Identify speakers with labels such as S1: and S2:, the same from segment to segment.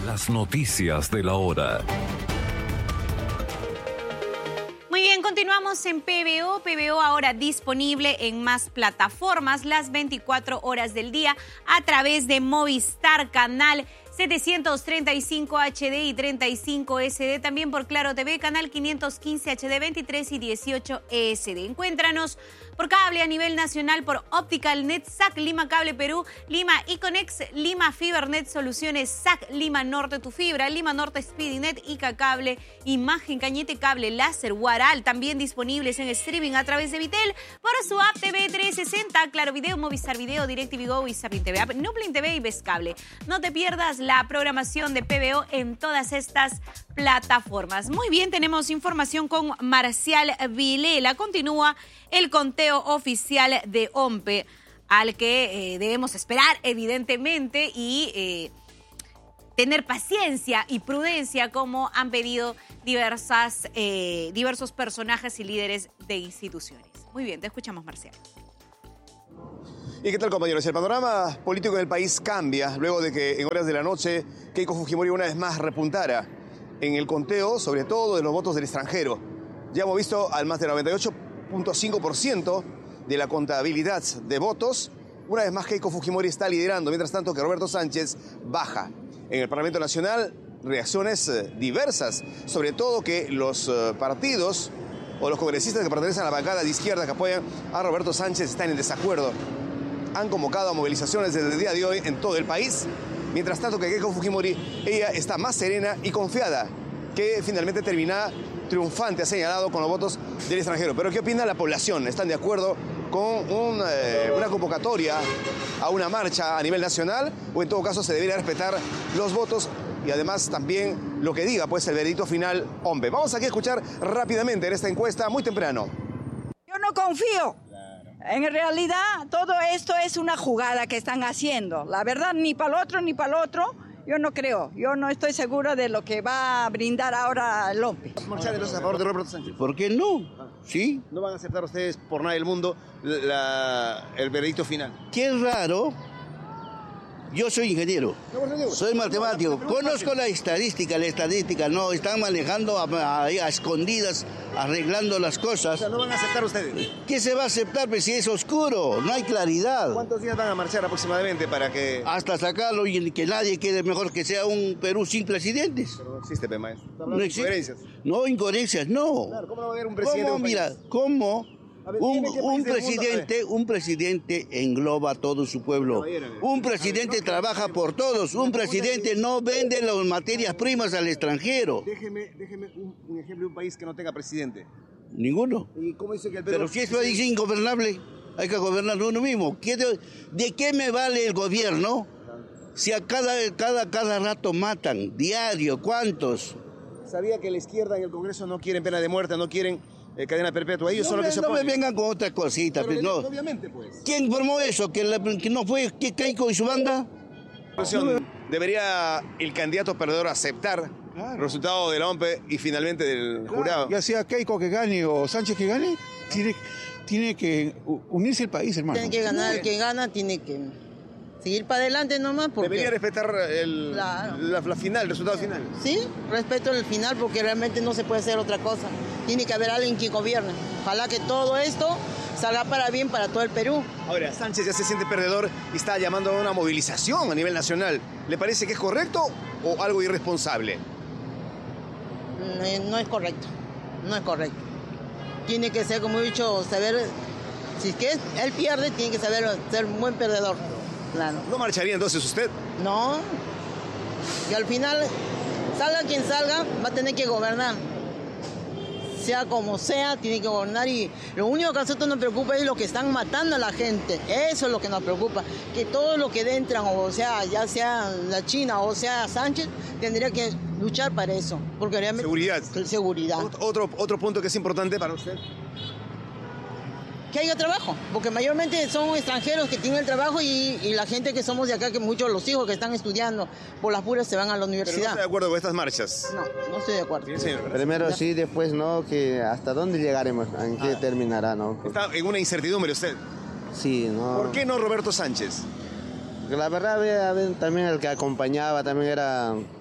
S1: Las noticias de la hora.
S2: Muy bien, continuamos en PBO. PBO ahora disponible en más plataformas las 24 horas del día a través de Movistar Canal 735 HD y 35 SD, también por Claro TV, canal 515 HD, 23 y 18 SD. Encuéntranos por cable a nivel nacional por Optical Net, SAC Lima Cable Perú, Lima Iconex, Lima Fibernet Soluciones, SAC Lima Norte Tu Fibra, Lima Norte Speedinet, Ica Cable, Imagen Cañete Cable Láser, Huaral, también disponibles en streaming a través de Vitel por su app TV 360, Claro Video, Movistar Video, DirecTV Go y Zapping TV App, Nuplin TV y Ves Cable. No te pierdas la programación de PBO en todas estas plataformas. Muy bien, tenemos información con Marcial Vilela. Continúa el conteo oficial de OMPE, al que debemos esperar, evidentemente, y tener paciencia y prudencia, como han pedido diversos personajes y líderes de instituciones. Muy bien, te escuchamos, Marcial.
S3: ¿Y qué tal, compañeros? El panorama político del país cambia luego de que en horas de la noche Keiko Fujimori una vez más repuntara en el conteo, sobre todo de los votos del extranjero. Ya hemos visto al más del 98.5% de la contabilidad de votos. Una vez más Keiko Fujimori está liderando, mientras tanto que Roberto Sánchez baja. En el Parlamento Nacional, reacciones diversas, sobre todo que los partidos o los congresistas que pertenecen a la bancada de izquierda que apoyan a Roberto Sánchez están en desacuerdo. Han convocado a movilizaciones desde el día de hoy en todo el país. Mientras tanto que Keiko Fujimori, ella está más serena y confiada que finalmente terminará triunfante, ha señalado, con los votos del extranjero. Pero ¿qué opina la población? ¿Están de acuerdo con una convocatoria a una marcha a nivel nacional? ¿O en todo caso se debería respetar los votos y además también lo que diga pues el veredicto final OMPE? Vamos aquí a escuchar rápidamente en esta encuesta muy temprano.
S4: Yo no confío. En realidad, todo esto es una jugada que están haciendo. La verdad, ni para el otro, ni para el otro, yo no creo. Yo no estoy seguro de lo que va a brindar ahora López.
S3: ¿Marchar entonces a favor de Roberto Sánchez?
S5: ¿Por qué no? ¿Sí?
S3: ¿No van a aceptar ustedes por nada del mundo el veredicto final?
S5: Qué raro. Yo soy ingeniero, soy matemático, conozco la estadística no, están manejando a escondidas, arreglando las cosas.
S3: O sea, ¿no van a aceptar ustedes?
S5: ¿Qué se va a aceptar pues, si es oscuro? No hay claridad.
S3: ¿Cuántos días van a marchar aproximadamente para que...?
S5: Hasta sacarlo y que nadie quede mejor que sea un Perú sin presidentes.
S3: Pero no existe, maestro.
S5: No existe.
S3: Incoherencias.
S5: No, incoherencias, no.
S3: Claro, ¿cómo no va a haber un presidente?
S5: ¿Cómo? Mira, ¿cómo? Un presidente engloba a todo su pueblo. Un presidente trabaja por todos. Un presidente no vende las materias primas al extranjero.
S3: Déjeme un ejemplo de un país que no tenga presidente.
S5: Ninguno.
S3: ¿Y cómo dice que el Perú?
S5: Pero si es país ingobernable, hay que gobernar uno mismo. ¿De qué me vale el gobierno si a cada rato matan? Diario, ¿cuántos?
S3: Sabía que la izquierda en el Congreso no quieren pena de muerte, no quieren cadena perpetua. Ellos son los que se oponen.
S5: No me vengan con otra cosita.
S3: Pero
S5: no.
S3: Obviamente, pues.
S5: ¿Quién formó eso? ¿Que no fue Keiko y su banda?
S3: ¿Debería el candidato perdedor aceptar el resultado de la OMPE y finalmente del jurado?
S6: Ya sea Keiko que gane o Sánchez que gane, tiene que unirse el país, hermano.
S7: Tiene que ganar, el que gana tiene que seguir para adelante nomás. Porque...
S3: Debería respetar la final, el resultado final.
S7: Sí, respeto el final porque realmente no se puede hacer otra cosa. Tiene que haber alguien que gobierne. Ojalá que todo esto salga para bien para todo el Perú.
S3: Ahora, Sánchez ya se siente perdedor y está llamando a una movilización a nivel nacional. ¿Le parece que es correcto o algo irresponsable?
S7: No es correcto, no es correcto. Tiene que ser, como he dicho, saber, si es que él pierde, tiene que saber ser un buen perdedor. Claro.
S3: ¿No marcharía entonces usted?
S7: No, y al final, salga quien salga, va a tener que gobernar. Sea como sea, tiene que gobernar y lo único que a nosotros nos preocupa es lo que están matando a la gente. Eso es lo que nos preocupa. Que todo lo que entran, o sea, ya sea la China o sea Sánchez, tendría que luchar para eso. Porque realmente,
S3: seguridad.
S7: Seguridad.
S3: Otro punto que es importante para usted.
S7: Que haya trabajo, porque mayormente son extranjeros que tienen el trabajo y la gente que somos de acá, que muchos de los hijos que están estudiando por las puras se van a la universidad.
S3: ¿Pero no está de acuerdo con estas marchas?
S7: No estoy de acuerdo.
S3: Sí, señor.
S8: Primero sí, después no, que hasta dónde llegaremos, en qué terminará, ¿no?
S3: Está en una incertidumbre usted.
S8: Sí, ¿no?
S3: ¿Por qué no Roberto Sánchez?
S8: La verdad, también el que acompañaba también era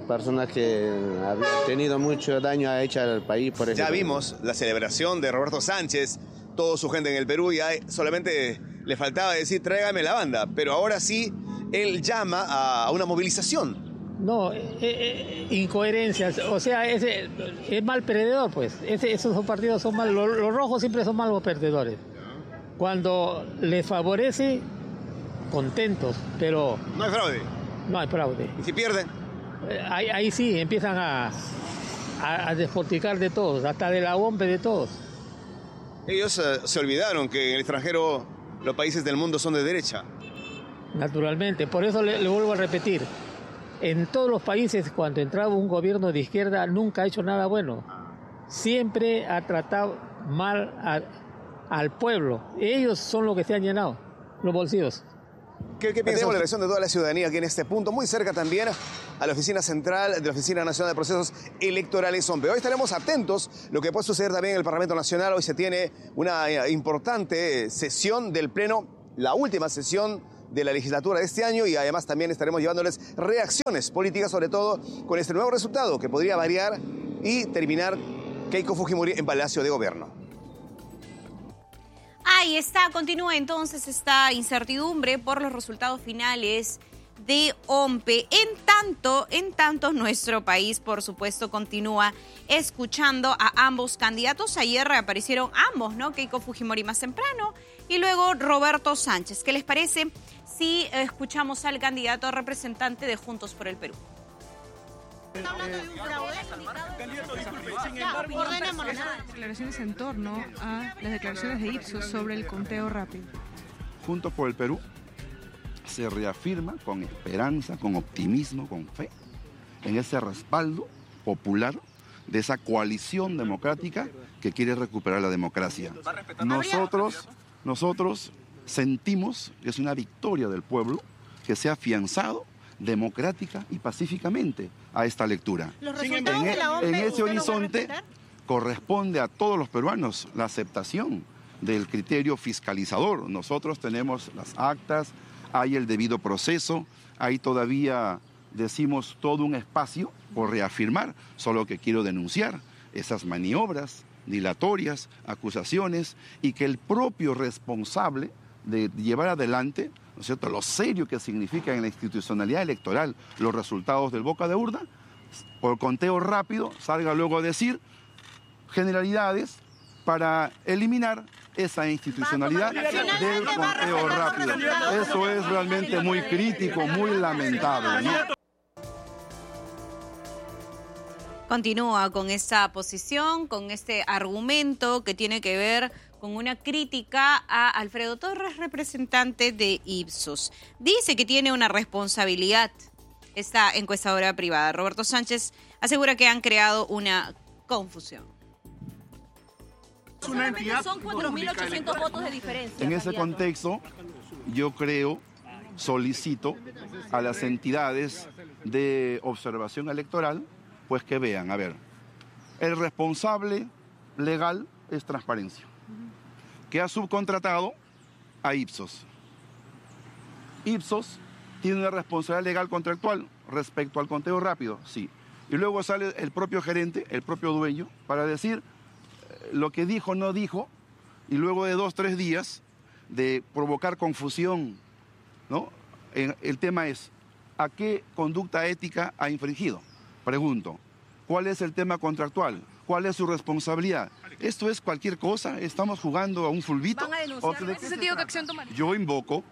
S8: personas que habían tenido mucho daño hecho al país. Por eso
S3: ya vimos la celebración de Roberto Sánchez, toda su gente en el Perú, y solamente le faltaba decir tráigame la banda, pero ahora sí él llama a una movilización.
S9: No, incoherencias, o sea, es mal perdedor, pues. Esos dos partidos son mal, los rojos siempre son malos perdedores. Cuando les favorece, contentos, pero...
S3: No hay fraude.
S9: No hay fraude.
S3: ¿Y si pierden?
S9: Ahí sí, empiezan a despotricar de todos, hasta de la OMP de todos.
S3: Ellos se olvidaron que en el extranjero los países del mundo son de derecha.
S9: Naturalmente, por eso le vuelvo a repetir. En todos los países, cuando entraba un gobierno de izquierda, nunca ha hecho nada bueno. Siempre ha tratado mal al pueblo. Ellos son los que se han llenado los bolsillos.
S3: ¿Qué piensa? Tenemos la reacción de toda la ciudadanía aquí en este punto, muy cerca también a la oficina central de la Oficina Nacional de Procesos Electorales OMPE. Hoy estaremos atentos lo que puede suceder también en el Parlamento Nacional. Hoy se tiene una importante sesión del Pleno, la última sesión de la legislatura de este año, y además también estaremos llevándoles reacciones políticas, sobre todo con este nuevo resultado que podría variar y terminar Keiko Fujimori en Palacio de Gobierno.
S2: Ahí está, continúa entonces esta incertidumbre por los resultados finales de OMPE. En tanto, nuestro país, por supuesto, continúa escuchando a ambos candidatos. Ayer reaparecieron ambos, ¿no? Keiko Fujimori más temprano y luego Roberto Sánchez. ¿Qué les parece si escuchamos al candidato representante de Juntos por el Perú?
S10: Declaraciones en torno a las declaraciones de Ipsos sobre el conteo rápido.
S11: Juntos por el Perú se reafirma con esperanza, con optimismo, con fe, en ese respaldo popular de esa coalición democrática que quiere recuperar la democracia. Nosotros sentimos que es una victoria del pueblo que se ha afianzado democrática y pacíficamente a esta lectura. En ese horizonte corresponde a todos los peruanos la aceptación del criterio fiscalizador. Nosotros tenemos las actas, hay el debido proceso, hay todavía, decimos, todo un espacio por reafirmar, solo que quiero denunciar esas maniobras dilatorias, acusaciones, y que el propio responsable de llevar adelante, ¿no es cierto?, lo serio que significa en la institucionalidad electoral los resultados del boca de urna, por conteo rápido, salga luego a decir generalidades para eliminar esa institucionalidad del conteo rápido. Eso es realmente muy crítico, muy lamentable, ¿no?
S2: Continúa con esta posición, con este argumento que tiene que ver con una crítica a Alfredo Torres, representante de Ipsos. Dice que tiene una responsabilidad esta encuestadora privada. Roberto Sánchez asegura que han creado una confusión.
S12: Son 4.800 votos de diferencia.
S11: En ese contexto, yo creo, solicito a las entidades de observación electoral, pues que vean, a ver, el responsable legal es Transparencia, que ha subcontratado a Ipsos. Ipsos tiene una responsabilidad legal contractual respecto al conteo rápido, sí. Y luego sale el propio gerente, el propio dueño, para decir lo que dijo, no dijo, y luego de 2-3 días de provocar confusión, ¿no? El tema es, ¿a qué conducta ética ha infringido? Pregunto, ¿cuál es el tema contractual? ¿Cuál es su responsabilidad? ¿Esto es cualquier cosa? ¿Estamos jugando a un fulbito?
S12: ¿Van a denunciar? ¿En ese sentido qué acción tomarían?
S11: Yo invoco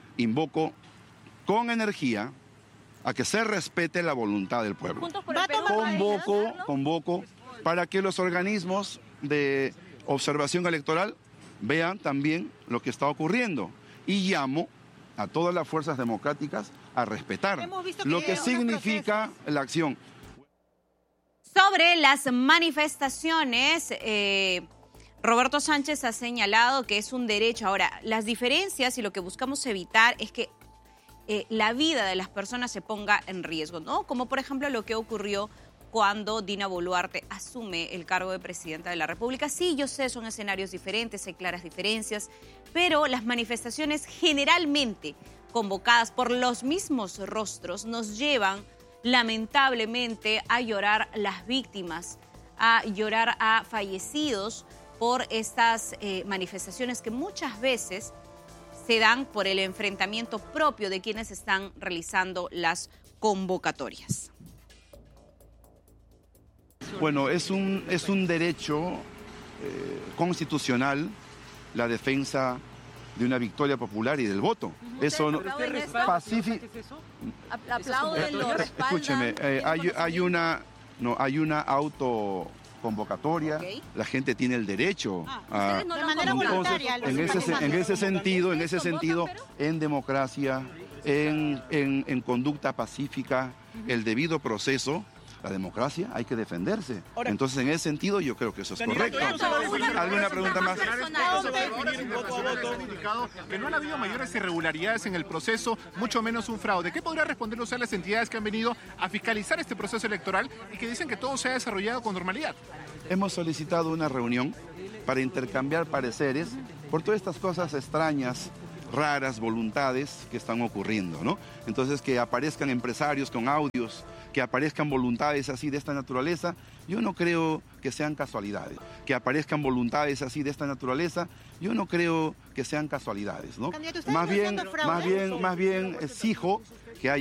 S11: con energía a que se respete la voluntad del pueblo. Convoco para que los organismos de observación electoral vean también lo que está ocurriendo. Y llamo a todas las fuerzas democráticas a respetar lo que significa la acción.
S2: Sobre las manifestaciones, Roberto Sánchez ha señalado que es un derecho. Ahora, las diferencias y lo que buscamos evitar es que la vida de las personas se ponga en riesgo, ¿no? Como por ejemplo lo que ocurrió cuando Dina Boluarte asume el cargo de presidenta de la República. Sí, yo sé, son escenarios diferentes, hay claras diferencias, pero las manifestaciones generalmente convocadas por los mismos rostros nos llevan lamentablemente a llorar las víctimas, a llorar a fallecidos por estas manifestaciones que muchas veces se dan por el enfrentamiento propio de quienes están realizando las convocatorias.
S11: Bueno, es un derecho constitucional la defensa de una victoria popular y del voto. Eso no, pacífico.
S12: Aplauden, lo respaldan.
S11: Escúcheme, hay una autoconvocatoria. Okay. La gente tiene el derecho a,
S12: no de manera voluntaria.
S11: En ese sentido, en democracia, en conducta pacífica, el debido proceso. La democracia hay que defenderse. Entonces, en ese sentido, yo creo que eso es correcto. ¿Alguna pregunta más?
S13: Que no han habido mayores irregularidades en el proceso, mucho menos un fraude. ¿Qué podría responder usted a las entidades que han venido a fiscalizar este proceso electoral y que dicen que todo se ha desarrollado con normalidad?
S11: Hemos solicitado una reunión para intercambiar pareceres por todas estas cosas extrañas, raras, voluntades que están ocurriendo, ¿no? Entonces, que aparezcan empresarios con audios, que aparezcan voluntades así de esta naturaleza, yo no creo que sean casualidades. Que aparezcan voluntades así de esta naturaleza, yo no creo que sean casualidades, ¿no? Más bien exijo que haya